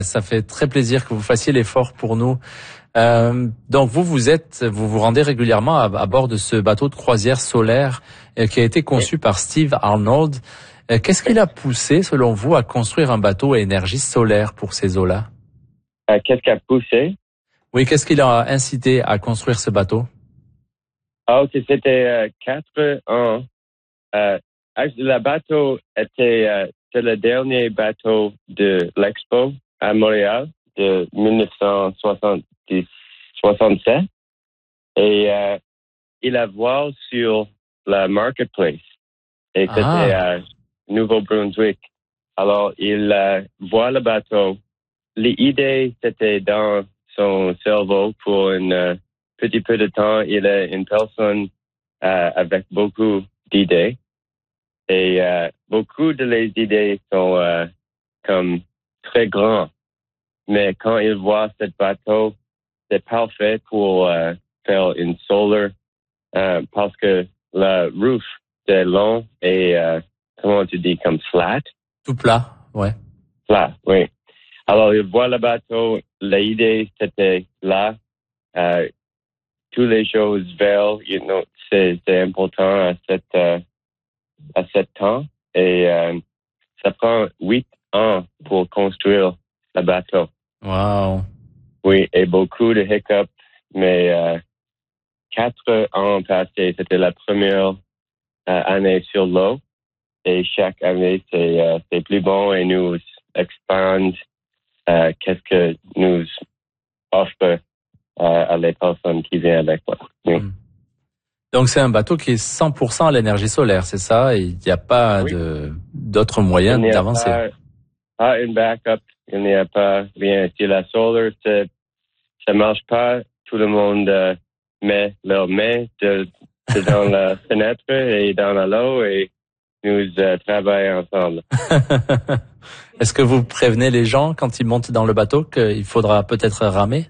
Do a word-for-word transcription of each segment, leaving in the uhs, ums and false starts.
Ça fait très plaisir que vous fassiez l'effort pour nous. Euh, donc vous, vous êtes, vous vous rendez régulièrement à, à bord de ce bateau de croisière solaire euh, qui a été conçu par Steve Arnold. Euh, qu'est-ce qui l'a poussé, selon vous, à construire un bateau à énergie solaire pour ces eaux-là? Euh, qu'est-ce qui a poussé? Oui, qu'est-ce qui l'a incité à construire ce bateau? Ah, ok, c'était euh, quatre ans. Euh, le bateau était euh, c'est le dernier bateau de l'Expo à Montréal de dix-neuf cent soixante-sept et euh, il a voile sur la marketplace et c'était Ah, à Nouveau-Brunswick. Alors il euh, voit le bateau. L'idée c'était dans son cerveau pour un euh, petit peu de temps. Il est une personne euh, avec beaucoup d'idées. Et euh, beaucoup de les idées sont euh, comme très grands. Mais quand il voit ce bateau, c'est parfait pour euh, faire une solar euh, parce que le roof c'est long et euh, comment tu dis comme flat. tout plat, ouais. Flat, oui. Alors il voit le bateau, l'idée c'était là. Euh, toutes les choses vertes, you know, c'est, c'est important à cette euh, à ce temps et euh, ça prend huit ans pour construire le bateau. Wow. Oui, et beaucoup de hiccups, mais euh, quatre ans passés, c'était la première euh, année sur l'eau. Et chaque année, c'est, euh, c'est plus bon et nous expand euh, qu'est-ce que nous offre euh, à les personnes qui viennent avec moi. Oui. Hmm. Donc c'est un bateau qui est cent pour cent à l'énergie solaire, c'est ça? Et il n'y a pas Oui. de d'autres Il moyens n'y a d'avancer. pas, pas une backup, il n'y a pas rien. Si la solar, c'est ça marche pas, tout le monde euh, met leurs mains de, de dans la fenêtre et dans l'eau et nous euh, travaillons ensemble. Est-ce que vous prévenez les gens quand ils montent dans le bateau qu'il faudra peut-être ramer?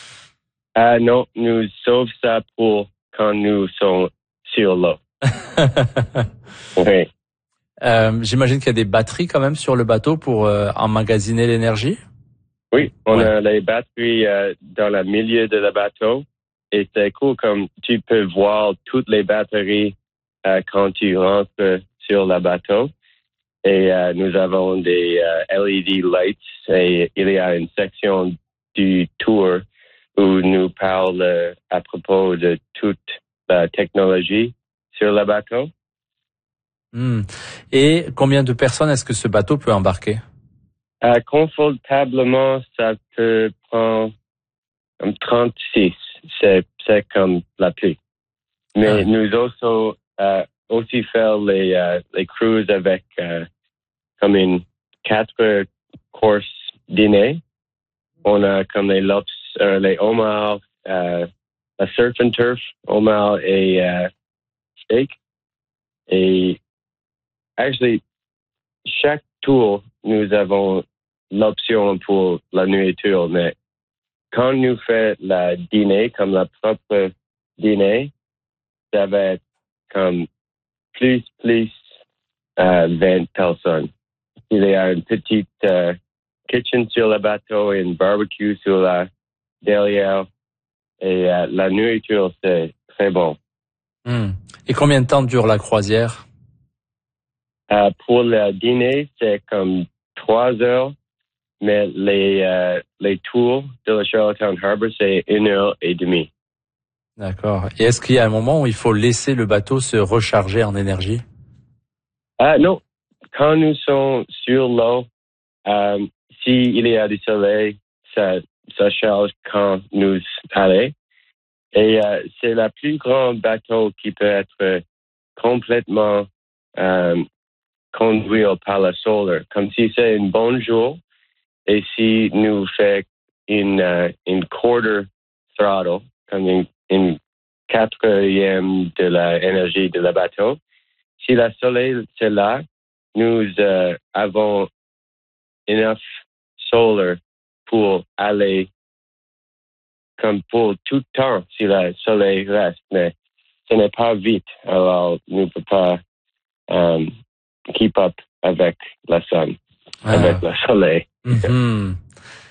Ah non, nous sauvons ça pour quand nous sommes sur l'eau. Oui. Euh, j'imagine qu'il y a des batteries quand même sur le bateau pour euh, emmagasiner l'énergie. Oui, on Ouais. a les batteries euh, dans le milieu de le bateau et c'est cool comme tu peux voir toutes les batteries euh, quand tu rentres sur le bateau. Et euh, nous avons des euh, L E D lights et il y a une section du tour où nous parle euh, à propos de toute la technologie sur le bateau. Hmm. Et combien de personnes est-ce que ce bateau peut embarquer? Euh, confortablement, ça peut prendre comme trente-six. C'est, c'est comme la pluie. Mais Ah. nous aussi, euh, aussi faire les, euh, les cruises avec euh, comme une quatre courses dîner. On a comme les lops, euh, les homards, euh, la surf and turf, homard et euh, steak. Et actually, chaque tour, nous avons l'option pour la nourriture, mais quand nous faisons la dîner, comme la propre dîner, ça va être comme plus, plus euh, vingt personnes. Il y a une petite euh, kitchen sur le bateau et une barbecue sur la derrière. Et euh, la nourriture, c'est très bon. Hmm. Et combien de temps dure la croisière? Euh, pour le dîner, c'est comme trois heures, mais les, euh, les tours de la Charlottetown Harbor, c'est une heure et demie. D'accord. Et est-ce qu'il y a un moment où il faut laisser le bateau se recharger en énergie? Ah non, quand nous sommes sur l'eau, euh, s'il y a du soleil, ça, ça charge quand nous allons. Et euh, c'est le plus grand bateau qui peut être complètement euh, conduit par la solar. Comme si c'est un bon jour et si nous fait une, uh, une quarter throttle, comme une, une quatrième de l'énergie de la bateau, si le soleil c'est là, nous uh, avons enough solar pour aller comme pour tout le temps si le soleil reste, mais ce n'est pas vite, alors nous ne pouvons pas um, keep up avec la sun, Ah. avec le soleil. Mm-hmm.